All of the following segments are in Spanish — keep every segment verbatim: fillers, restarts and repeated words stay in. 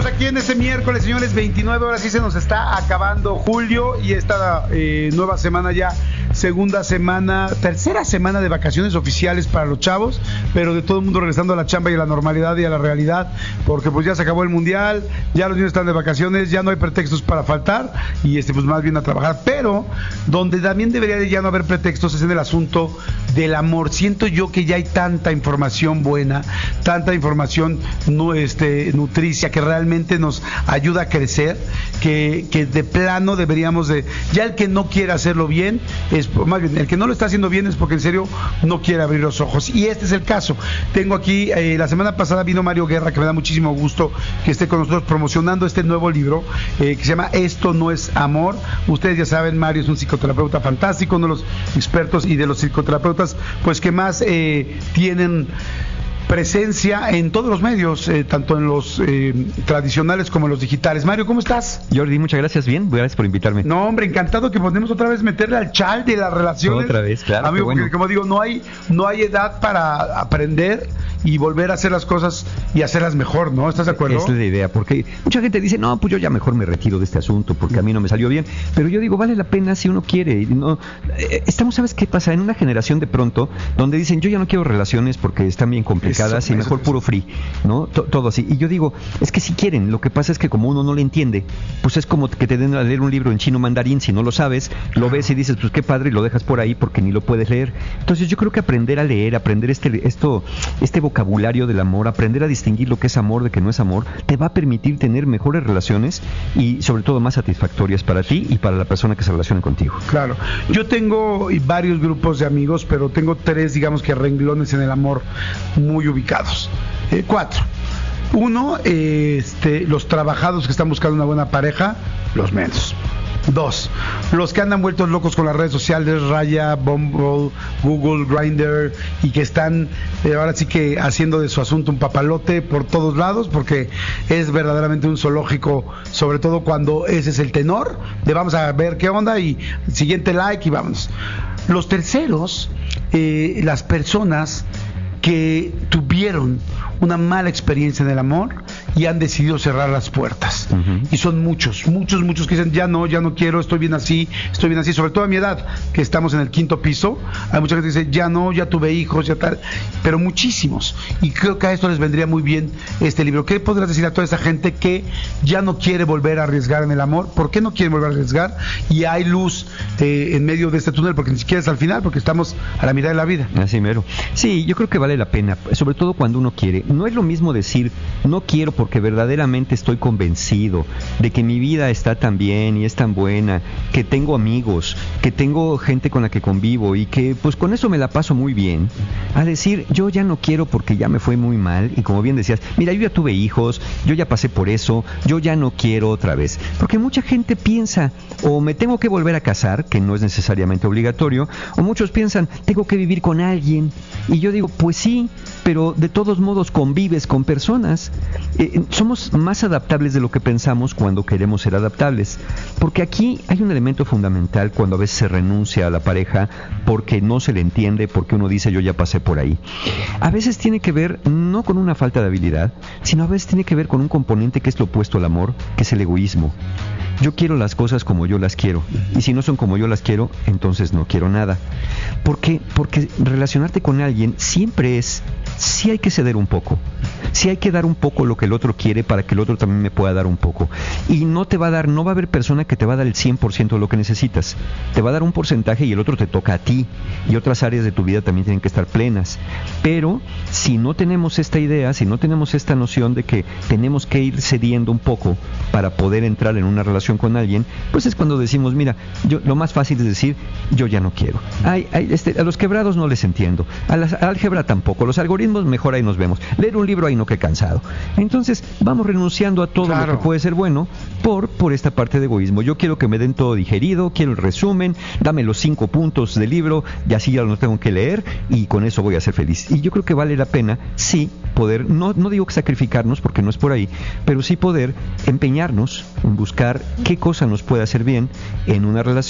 aquí en este miércoles, señores, veintinueve horas, sí se nos está acabando julio y esta eh, nueva semana ya, segunda semana, tercera semana de vacaciones oficiales para los chavos, pero de todo el mundo regresando a la chamba y a la normalidad y a la realidad, porque pues ya se acabó el mundial, ya los niños están de vacaciones, ya no hay pretextos para faltar y este pues más bien a trabajar, pero donde también debería de ya no haber pretextos es en el asunto del amor. Siento yo que ya hay tanta información buena, tanta información no, este, nutricia que realmente nos ayuda a crecer, que, que de plano deberíamos de, ya el que no quiere hacerlo bien, es más bien, el que no lo está haciendo bien es porque en serio no quiere abrir los ojos, y este es el caso. Tengo aquí, eh, la semana pasada vino Mario Guerra, que me da muchísimo gusto que esté con nosotros promocionando este nuevo libro, eh, que se llama Esto no es amor. Ustedes ya saben, Mario es un psicoterapeuta fantástico, uno de los expertos y de los psicoterapeutas pues que más eh, tienen presencia en todos los medios, eh, tanto en los eh, tradicionales como en los digitales. Mario, ¿cómo estás? Jordi, muchas gracias, bien, gracias por invitarme. No, hombre, encantado que podemos otra vez meterle al chal de las relaciones. Otra vez, claro. Amigo, bueno. porque como digo, no hay, no hay edad para aprender y volver a hacer las cosas y hacerlas mejor, ¿no? ¿Estás de acuerdo? Esa es la idea, porque mucha gente dice, no, pues yo ya mejor me retiro de este asunto porque a mí no me salió bien, pero yo digo, vale la pena si uno quiere. No, estamos, ¿sabes qué pasa? En una generación de pronto donde dicen, yo ya no quiero relaciones porque están bien complicadas eso, y mejor eso, puro free, ¿no? T- todo así. Y yo digo, es que si quieren, lo que pasa es que como uno no le entiende, pues es como que te den a leer un libro en chino mandarín, si no lo sabes, lo ves y dices, pues qué padre, y lo dejas por ahí porque ni lo puedes leer. Entonces yo creo que aprender a leer, aprender este, esto, este vocabulario del amor, aprender a distinguir lo que es amor de que no es amor, te va a permitir tener mejores relaciones y sobre todo más satisfactorias para ti y para la persona que se relaciona contigo. Claro. Yo tengo varios grupos de amigos, pero tengo tres, digamos que renglones en el amor muy ubicados. Eh, cuatro. Uno, eh, este, los trabajados que están buscando una buena pareja, los menos. Dos, los que andan vueltos locos con las redes sociales, Raya, Bumble, Google, Grindr, y que están eh, ahora sí que haciendo de su asunto un papalote por todos lados, porque es verdaderamente un zoológico, sobre todo cuando ese es el tenor, de vamos a ver qué onda y siguiente like y vámonos. Los terceros, eh, las personas que tuvieron una mala experiencia en el amor y han decidido cerrar las puertas. Uh-huh. Y son muchos, muchos, muchos que dicen, ya no, ya no quiero, estoy bien así, estoy bien así, sobre todo a mi edad, que estamos en el quinto piso, hay mucha gente que dice, ya no, ya tuve hijos, ya tal, pero muchísimos. Y creo que a esto les vendría muy bien este libro. ¿Qué podrás decir a toda esa gente que ya no quiere volver a arriesgar en el amor? ¿Por qué no quieren volver a arriesgar? Y hay luz eh, en medio de este túnel, porque ni siquiera es al final, porque estamos a la mitad de la vida. Así mero. Sí, yo creo que vale la pena, sobre todo cuando uno quiere. No es lo mismo decir, no quiero porque verdaderamente estoy convencido de que mi vida está tan bien y es tan buena, que tengo amigos, que tengo gente con la que convivo y que pues con eso me la paso muy bien, a decir, yo ya no quiero porque ya me fue muy mal. Y como bien decías, mira, yo ya tuve hijos, yo ya pasé por eso, yo ya no quiero otra vez. Porque mucha gente piensa, o me tengo que volver a casar, que no es necesariamente obligatorio, o muchos piensan, tengo que vivir con alguien. Y yo digo, pues sí, pero de todos modos convives con personas. Eh, somos más adaptables de lo que pensamos cuando queremos ser adaptables, porque aquí hay un elemento fundamental cuando a veces se renuncia a la pareja porque no se le entiende, porque uno dice yo ya pasé por ahí. A veces tiene que ver no con una falta de habilidad, sino a veces tiene que ver con un componente que es lo opuesto al amor, que es el egoísmo. Yo quiero las cosas como yo las quiero, y si no son como yo las quiero, entonces no quiero nada. ¿Por qué? Porque relacionarte con alguien siempre es, sí hay que ceder un poco, sí hay que dar un poco lo que el otro quiere para que el otro también me pueda dar un poco. Y no te va a dar, no va a haber persona que te va a dar el cien por ciento de lo que necesitas. Te va a dar un porcentaje y el otro te toca a ti, y otras áreas de tu vida también tienen que estar plenas. Pero si no tenemos esta idea, si no tenemos esta noción de que tenemos que ir cediendo un poco para poder entrar en una relación con alguien, pues es cuando decimos, mira, yo, lo más fácil es decir, yo ya no quiero. Ay, ay, este, a los quebrados no les entiendo, a la a álgebra tampoco, los algoritmos mejor ahí nos vemos, leer un libro ahí no, que cansado. Entonces vamos renunciando a todo claro. lo que puede ser bueno por, por esta parte de egoísmo. Yo quiero que me den todo digerido, quiero el resumen, dame los cinco puntos del libro y así ya no tengo que leer y con eso voy a ser feliz. Y yo creo que vale la pena, sí, poder, no, no digo que sacrificarnos porque no es por ahí, pero sí poder empeñarnos en buscar qué cosa nos puede hacer bien en una relación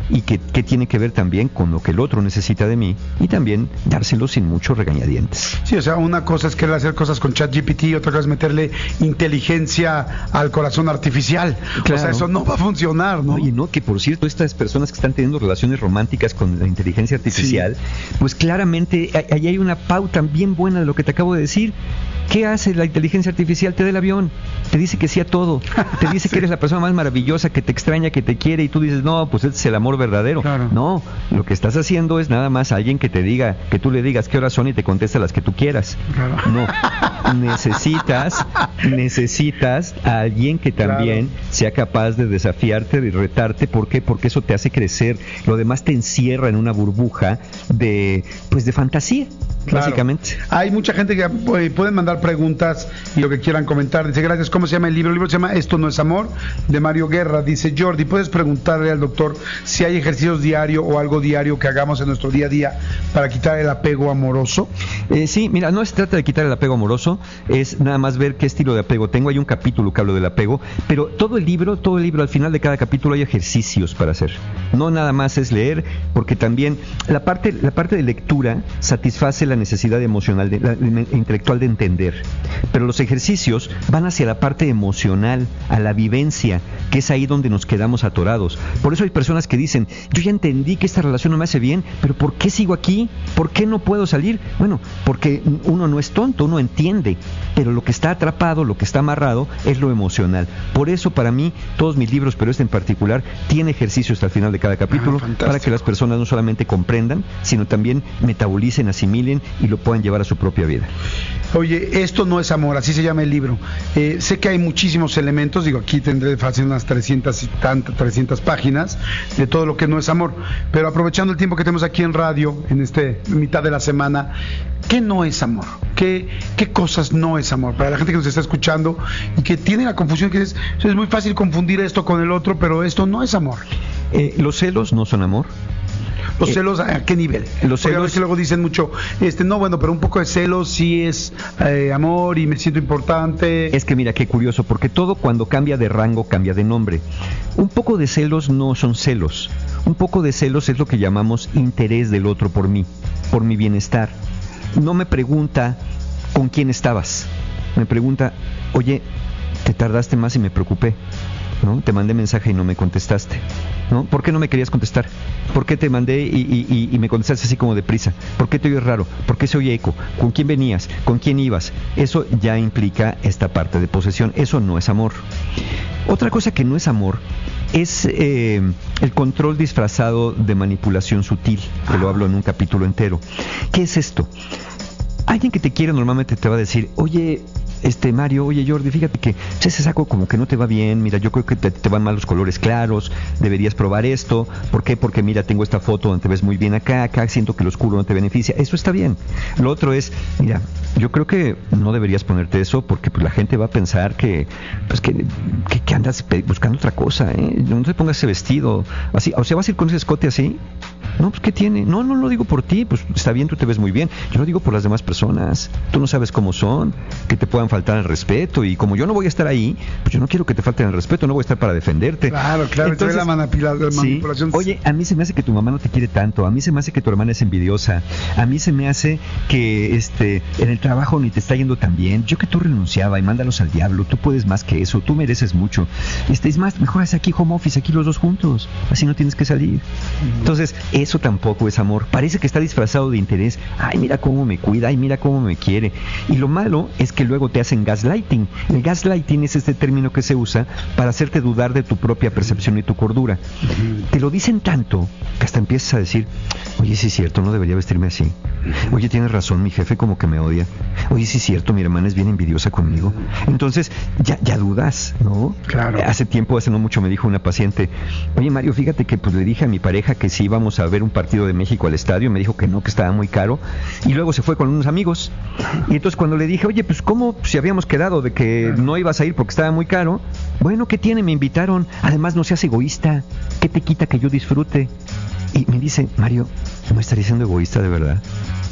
y que, que tiene que ver también con lo que el otro necesita de mí y también dárselo sin mucho regañadientes. Sí, o sea, una cosa es querer hacer cosas con ChatGPT, otra cosa es meterle inteligencia al corazón artificial. Claro. O sea, eso no va a funcionar, ¿no? Oye, no, que por cierto, estas personas que están teniendo relaciones románticas con la inteligencia artificial, sí. pues claramente ahí hay una pauta bien buena de lo que te acabo de decir. ¿Qué hace la inteligencia artificial? Te da el avión, te dice que sí a todo, te dice sí. que eres la persona más maravillosa, que te extraña, que te quiere, y tú dices, no, pues ese es el amor verdadero. Claro. No, lo que estás haciendo es nada más alguien que te diga, que tú le digas qué horas son y te contesta las que tú quieras. Claro. No, necesitas, necesitas a alguien que también claro. sea capaz de desafiarte, de retarte. ¿Por qué? Porque eso te hace crecer. Lo demás te encierra en una burbuja de, pues de fantasía. Claro. Básicamente. Hay mucha gente que eh, pueden mandar preguntas y lo que quieran comentar. Dice, gracias, ¿cómo se llama el libro? El libro se llama Esto no es amor, de Mario Guerra. Dice, Jordi, ¿puedes preguntarle al doctor si hay ejercicios diario o algo diario que hagamos en nuestro día a día para quitar el apego amoroso? Eh, sí, mira, no se trata de quitar el apego amoroso, es nada más ver qué estilo de apego tengo. Hay un capítulo que hablo del apego, pero todo el libro, todo el libro, al final de cada capítulo hay ejercicios para hacer. No nada más es leer, porque también la parte, la parte de lectura satisface la necesidad emocional, de, la, intelectual de entender, pero los ejercicios van hacia la parte emocional, a la vivencia, que es ahí donde nos quedamos atorados. Por eso hay personas que dicen, yo ya entendí que esta relación no me hace bien, pero ¿por qué sigo aquí? ¿Por qué no puedo salir? Bueno, porque uno no es tonto, uno entiende, pero lo que está atrapado, lo que está amarrado es lo emocional. Por eso para mí todos mis libros, pero este en particular, tiene ejercicios hasta el final de cada capítulo, ah, para que las personas no solamente comprendan, sino también metabolicen, asimilen y lo puedan llevar a su propia vida. Oye, Esto no es amor, así se llama el libro. Eh, sé que hay muchísimos elementos, digo, aquí tendré fácil unas trescientas y tantas, trescientas páginas de todo lo que no es amor, pero aprovechando el tiempo que tenemos aquí en radio, en este mitad de la semana, ¿qué no es amor? ¿Qué, qué cosas no es amor? Para la gente que nos está escuchando y que tiene la confusión, que es, es muy fácil confundir esto con el otro, pero esto no es amor. Eh, los celos no son amor. ¿Los celos a qué nivel? Los celos, a ver si luego dicen mucho, este no, bueno, pero un poco de celos sí es eh, amor y me siento importante. Es que mira, qué curioso, porque todo cuando cambia de rango, cambia de nombre. Un poco de celos no son celos. Un poco de celos es lo que llamamos interés del otro por mí, por mi bienestar. No me pregunta con quién estabas. Me pregunta, oye, te tardaste más y me preocupé, ¿no? Te mandé mensaje y no me contestaste, ¿no? ¿Por qué no me querías contestar? ¿Por qué te mandé y, y, y, y me contestaste así como deprisa? ¿Por qué te oyes raro? ¿Por qué se oye eco? ¿Con quién venías? ¿Con quién ibas? Eso ya implica esta parte de posesión. Eso no es amor. Otra cosa que no es amor es eh, el control disfrazado de manipulación sutil, que lo hablo en un capítulo entero. ¿Qué es esto? Alguien que te quiere normalmente te va a decir, oye, este Mario, oye Jordi, fíjate que ese saco como que no te va bien, mira, yo creo que te, te van mal los colores claros, deberías probar esto. ¿Por qué? Porque mira, tengo esta foto donde te ves muy bien acá, acá siento que lo oscuro no te beneficia. Eso está bien. Lo otro es, mira, yo creo que no deberías ponerte eso porque pues, la gente va a pensar que pues que, que, que andas buscando otra cosa, ¿eh? No te pongas ese vestido así, o sea, vas a ir con ese escote así. No, pues ¿qué tiene? No, no lo digo por ti, pues está bien, tú te ves muy bien. Yo lo digo por las demás personas. Tú no sabes cómo son, que te puedan faltar el respeto, y como yo no voy a estar ahí, pues yo no quiero que te falten el respeto, no voy a estar para defenderte. Claro, claro. Entonces, la manipulación. Sí. Oye, a mí se me hace que tu mamá no te quiere tanto, a mí se me hace que tu hermana es envidiosa, a mí se me hace que este en el trabajo ni te está yendo tan bien. Yo que tú renunciaba y mándalos al diablo, tú puedes más que eso, tú mereces mucho. Este es más, mejor haz aquí home office, aquí los dos juntos, así no tienes que salir. Entonces, eso tampoco es amor. Parece que está disfrazado de interés. Ay, mira cómo me cuida, ay, mira cómo me quiere. Y lo malo es que luego te hacen gaslighting. El gaslighting es este término que se usa para hacerte dudar de tu propia percepción y tu cordura. Uh-huh. Te lo dicen tanto que hasta empiezas a decir, oye, sí es cierto, no debería vestirme así. Oye, tienes razón, mi jefe como que me odia. Oye, sí es cierto, mi hermana es bien envidiosa conmigo. Entonces, ya, ya dudas, ¿no? Claro. Hace tiempo, hace no mucho, me dijo una paciente, oye, Mario, fíjate que pues le dije a mi pareja que si íbamos a ver un partido de México al estadio, me dijo que no, que estaba muy caro, y luego se fue con unos amigos. Y entonces cuando le dije, oye, pues ¿cómo si habíamos quedado de que no ibas a ir porque estaba muy caro? Bueno, ¿qué tiene? Me invitaron. Además, no seas egoísta. ¿Qué te quita que yo disfrute? Y me dice, Mario, ¿me estaría siendo egoísta de verdad?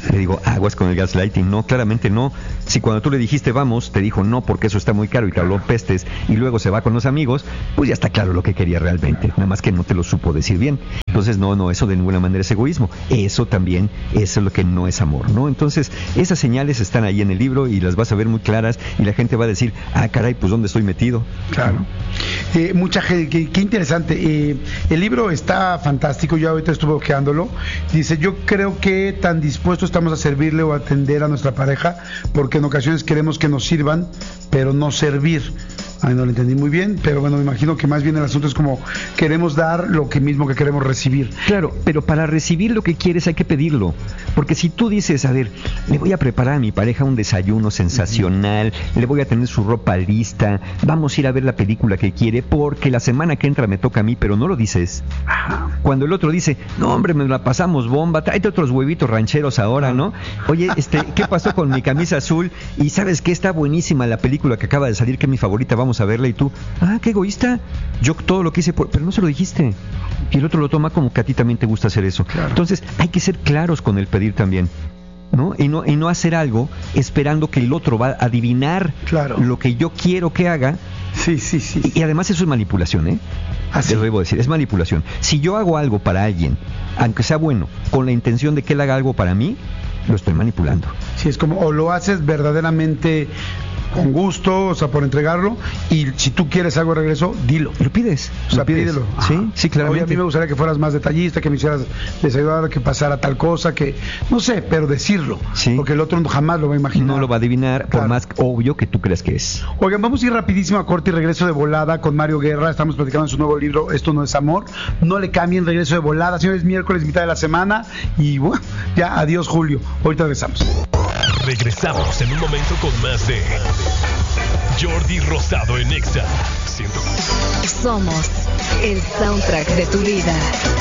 Le digo, aguas con el gaslighting. No, claramente no. Si cuando tú le dijiste vamos, te dijo no porque eso está muy caro y te habló pestes y luego se va con los amigos, pues ya está claro lo que quería realmente. Nada más que no te lo supo decir bien. Entonces, no, no, eso de ninguna manera es egoísmo. Eso también, eso es lo que no es amor, ¿no? Entonces, esas señales están ahí en el libro y las vas a ver muy claras y la gente va a decir, ah, caray, pues ¿dónde estoy metido? Claro. Eh, mucha gente, qué, qué interesante. Eh, el libro está fantástico, yo ahorita estuve ojeándolo. Dice, yo creo que tan dispuestos estamos a servirle o atender a nuestra pareja porque en ocasiones queremos que nos sirvan, pero no servir. Ay, no lo entendí muy bien, pero bueno, me imagino que más bien el asunto es como queremos dar lo que mismo que queremos recibir. Claro, pero para recibir lo que quieres hay que pedirlo, porque si tú dices, a ver, le voy a preparar a mi pareja un desayuno sensacional, uh-huh. le voy a tener su ropa lista, vamos a ir a ver la película que quiere, porque la semana que entra me toca a mí, pero no lo dices. Ajá. Cuando el otro dice, no hombre, me la pasamos bomba, tráete otros huevitos rancheros ahora, ¿no? Oye, este, ¿qué pasó con mi camisa azul? Y ¿sabes qué? Está buenísima la película que acaba de salir, que es mi favorita, vamos a verla, y tú, ah, qué egoísta, yo todo lo que hice, por... pero no se lo dijiste, y el otro lo toma como que a ti también te gusta hacer eso. Claro. Entonces hay que ser claros con el pedir también, ¿no? Y no y no hacer algo esperando que el otro va a adivinar claro. lo que yo quiero que haga. Sí, sí, sí. Y, y además eso es manipulación, ¿eh? Así te lo debo decir, es manipulación. Si yo hago algo para alguien, aunque sea bueno, con la intención de que él haga algo para mí, lo estoy manipulando. Sí, es como, o lo haces verdaderamente con gusto, o sea, por entregarlo, y si tú quieres algo de regreso, dilo. Lo pides. O sea, lo pides. pídelo. Sí, sí, claro. Oye, a mí me gustaría que fueras más detallista, que me hicieras desayunar, que pasara tal cosa, que, no sé, pero decirlo. Sí. Porque el otro jamás lo va a imaginar. No lo va a adivinar, claro. Por más obvio que tú creas que es. Oigan, vamos a ir rapidísimo a corte y regreso de volada con Mario Guerra. Estamos platicando en su nuevo libro, Esto no es amor. No le cambien, regreso de volada. Señores, miércoles, mitad de la semana. Y bueno, ya, adiós, Julio. Ahorita regresamos. Regresamos en un momento con más de Jordi Rosado en Exa. Siento... Somos el soundtrack de tu vida.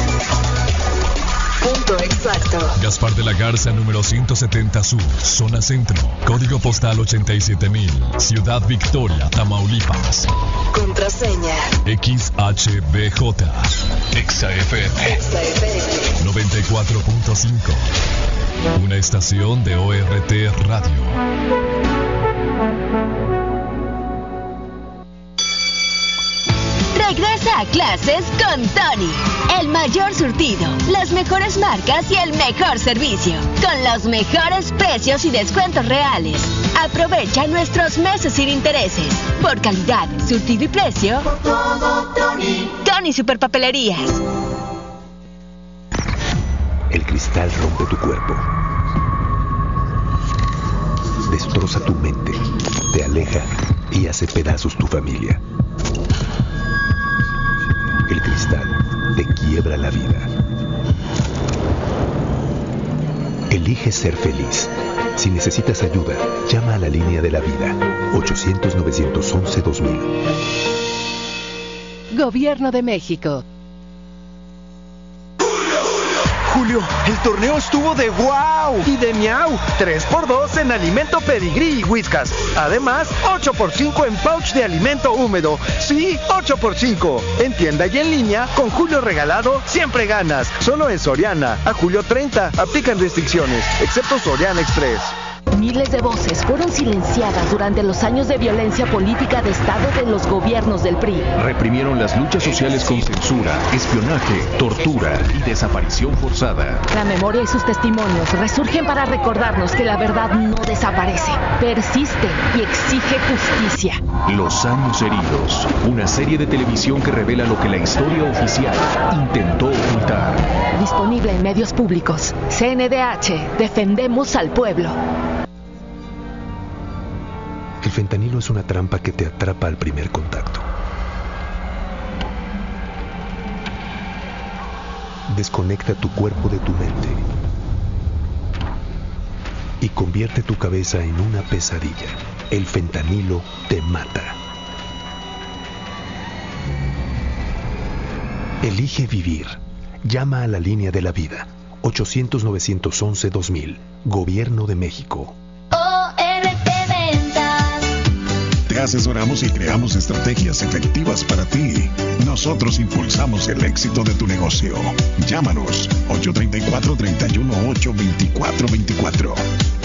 Punto exacto. Gaspar de la Garza, número ciento setenta Sur, zona centro. Código postal ochenta y siete mil. Ciudad Victoria, Tamaulipas. Contraseña X H B J. Exa F M. Exa F M. noventa y cuatro punto cinco. Una estación de O R T Radio. Regresa a clases con Tony. El mayor surtido, las mejores marcas y el mejor servicio. Con los mejores precios y descuentos reales. Aprovecha nuestros meses sin intereses. Por calidad, surtido y precio. Por todo, Tony. Tony Superpapelerías. El cristal rompe tu cuerpo. Destroza tu mente. Te aleja y hace pedazos tu familia. El cristal te quiebra la vida. Elige ser feliz. Si necesitas ayuda, llama a la línea de la vida. ochocientos, novecientos once, dos mil. Gobierno de México. Julio, el torneo estuvo de wow y de miau. tres por dos en alimento Pedigrí y Whiskas. Además, ocho por cinco en pouch de alimento húmedo. Sí, ocho por cinco. En tienda y en línea, con Julio regalado, siempre ganas. Solo en Soriana. A julio treinta. Aplican restricciones, excepto Soriana Express. Miles de voces fueron silenciadas durante los años de violencia política de Estado de los gobiernos del P R I. Reprimieron las luchas sociales con censura, espionaje, tortura y desaparición forzada. La memoria y sus testimonios resurgen para recordarnos que la verdad no desaparece, persiste y exige justicia. Los años heridos, una serie de televisión que revela lo que la historia oficial intentó ocultar. Disponible en medios públicos. C N D H, defendemos al pueblo. El fentanilo es una trampa que te atrapa al primer contacto. Desconecta tu cuerpo de tu mente y convierte tu cabeza en una pesadilla. El fentanilo te mata. Elige vivir. Llama a la línea de la vida. ochocientos, novecientos once, dos mil. Gobierno de México. Te asesoramos y creamos estrategias efectivas para ti. Nosotros impulsamos el éxito de tu negocio. Llámanos ocho tres cuatro, tres uno ocho, dos cuatro dos cuatro.